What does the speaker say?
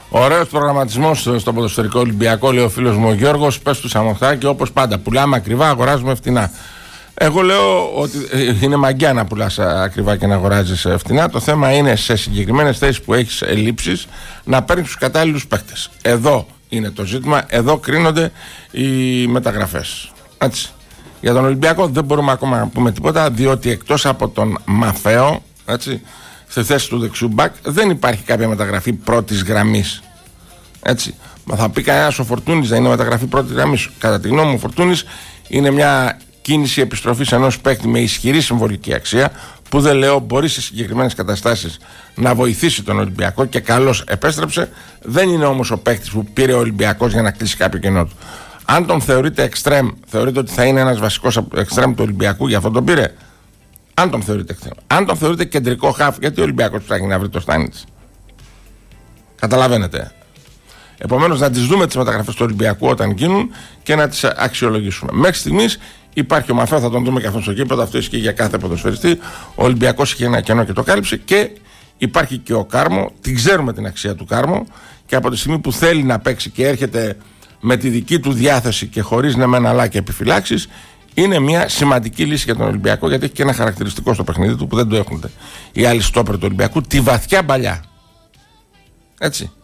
Ωραίος προγραμματισμός στον ποδοσφαιρικό Ολυμπιακό, λέει ο φίλος μου ο Γιώργος. Πες του Σαμοθράκη, όπως πάντα. Πουλάμε ακριβά, αγοράζουμε φτηνά. Εγώ λέω ότι είναι μαγκιά να πουλάς ακριβά και να αγοράζεις φτηνά. Το θέμα είναι σε συγκεκριμένες θέσεις που έχεις ελλείψεις να παίρνεις τους κατάλληλους παίκτες. Εδώ είναι το ζήτημα, εδώ κρίνονται οι μεταγραφές. Έτσι. Για τον Ολυμπιακό δεν μπορούμε ακόμα να πούμε τίποτα, διότι εκτός από τον Μαφαίο, έτσι, στη θέση του δεξιού μπακ δεν υπάρχει κάποια μεταγραφή πρώτης γραμμής. Έτσι. Μα θα πει κανένας ο Φορτούνης δεν είναι μεταγραφή πρώτης γραμμής. Κατά τη γνώμη μου, ο Φορτούνης είναι μια κίνηση επιστροφής ενός παίκτη με ισχυρή συμβολική αξία, που δεν λέω μπορεί σε συγκεκριμένες καταστάσεις να βοηθήσει τον Ολυμπιακό και καλώς επέστρεψε. Δεν είναι όμως ο παίκτης που πήρε ο Ολυμπιακός για να κλείσει κάποιο κενό του. Αν τον θεωρείτε εξτρέμ, θεωρείτε ότι θα είναι ένας βασικός εξτρέμ του Ολυμπιακού, για αυτό τον πήρε. Αν τον θεωρείτε εξτρέμ. Αν τον θεωρείτε κεντρικό χαφ, γιατί ο Ολυμπιακός ψάχνει να βρει το Στάνιτς. Καταλαβαίνετε. Επομένως, να τις δούμε τις μεταγραφές του Ολυμπιακού όταν γίνουν και να τις αξιολογήσουμε. Μέχρι στιγμής υπάρχει ο Μαφέο, θα τον δούμε και αυτό στο κήπεδο. Αυτό ισχύει για κάθε ποδοσφαιριστή. Ο Ολυμπιακός είχε ένα κενό και το κάλυψε. Και υπάρχει και ο Κάρμο. Την ξέρουμε την αξία του Κάρμο. Και από τη στιγμή που θέλει να παίξει και έρχεται με τη δική του διάθεση και χωρίς ναι μεν αλλά και επιφυλάξεις, είναι μια σημαντική λύση για τον Ολυμπιακό, γιατί έχει και ένα χαρακτηριστικό στο παιχνίδι του που δεν το έχουν οι άλλοι στόπερ του Ολυμπιακού, τη βαθιά μπαλιά. Έτσι.